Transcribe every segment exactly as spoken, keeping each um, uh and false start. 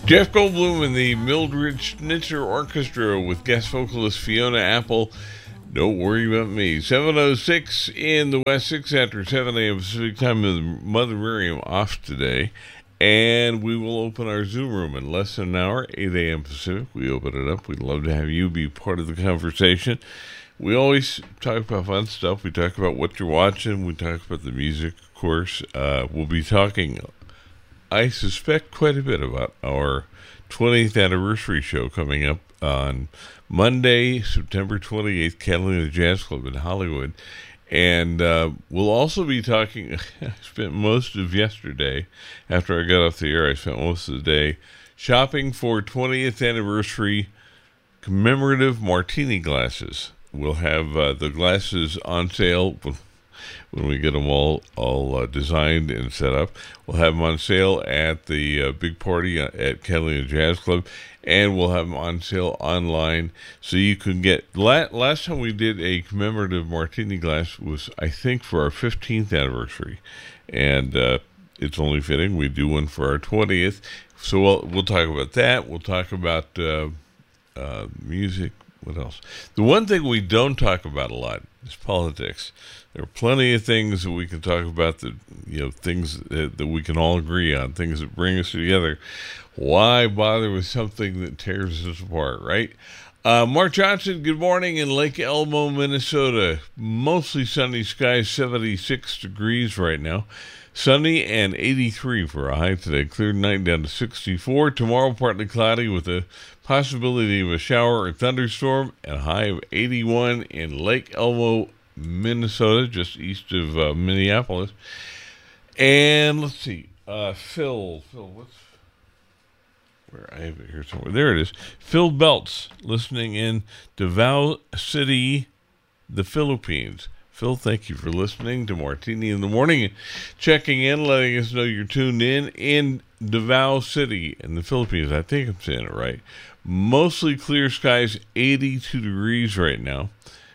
Jeff Goldblum and the Mildred Schnitzer Orchestra with guest vocalist Fiona Apple. Don't worry about me. seven oh six in the West, six after seven a.m. Pacific time with Mother Miriam off today. And we will open our Zoom room in less than an hour, eight a.m. Pacific. We open it up. We'd love to have you be part of the conversation. We always talk about fun stuff. We talk about what you're watching. We talk about the music, of course. Uh, we'll be talking, I suspect, quite a bit about our twentieth anniversary show coming up on Monday, September twenty-eighth, Catalina Jazz Club in Hollywood. And uh, we'll also be talking, I spent most of yesterday, after I got off the air, I spent most of the day shopping for twentieth anniversary commemorative martini glasses. We'll have uh, the glasses on sale when we get them all, all uh, designed and set up. We'll have them on sale at the uh, big party at Catalina Jazz Club. And we'll have them on sale online, so you can get. Last, last time we did a commemorative martini glass was, I think, for our fifteenth anniversary, and uh, it's only fitting we do one for our twentieth. So we'll we'll talk about that. We'll talk about uh, uh, music. What else? The one thing we don't talk about a lot is politics. There are plenty of things that we can talk about, that, you know, things that, that we can all agree on, things that bring us together. Why bother with something that tears us apart, right? Uh, Mark Johnson, good morning in Lake Elmo, Minnesota. Mostly sunny skies, seventy-six degrees right now. Sunny and eighty-three for a high today. Clear night down to sixty-four. Tomorrow partly cloudy with a possibility of a shower or thunderstorm, and a high of eighty-one in Lake Elmo, Minnesota, just east of uh, Minneapolis. And let's see, uh, Phil, Phil, what's, where I have it here somewhere. There it is. Phil Belts, listening in Davao City, the Philippines. Phil, thank you for listening to Martini in the Morning, checking in, letting us know you're tuned in in Davao City in the Philippines. I think I'm saying it right. Mostly clear skies, eighty-two degrees right now.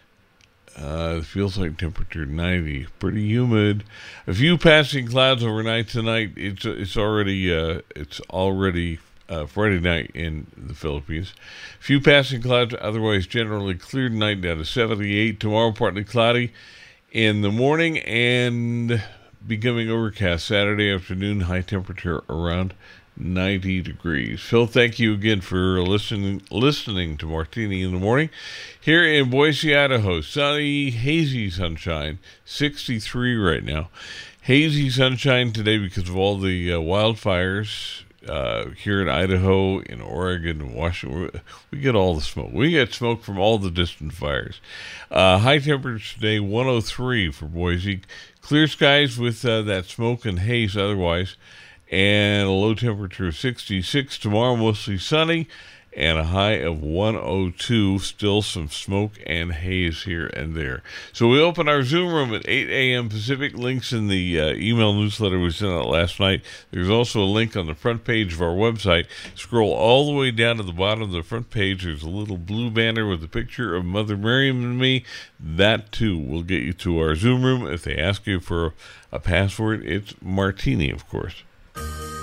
Uh, it feels like temperature ninety. Pretty humid. A few passing clouds overnight tonight. It's it's already uh, it's already uh, Friday night in the Philippines. A few passing clouds. Otherwise, generally clear tonight down to seventy-eight. Tomorrow, partly cloudy in the morning and becoming overcast Saturday afternoon. High temperature around ninety degrees. Phil, thank you again for listening listening to Martini in the Morning. Here in Boise, Idaho, sunny, hazy sunshine, sixty-three right now. Hazy sunshine today because of all the uh, wildfires uh, here in Idaho, in Oregon, Washington. We get all the smoke. We get smoke from all the distant fires. Uh, high temperature today, one oh three for Boise. Clear skies with uh, that smoke and haze otherwise. And a low temperature of sixty-six. Tomorrow, mostly sunny, and a high of one oh two. Still some smoke and haze here and there. So we open our Zoom room at eight a.m. Pacific. Links in the uh, email newsletter we sent out last night. There's also a link on the front page of our website. Scroll all the way down to the bottom of the front page. There's a little blue banner with a picture of Mother Miriam and me. That, too, will get you to our Zoom room. If they ask you for a, a password, it's Martini, of course.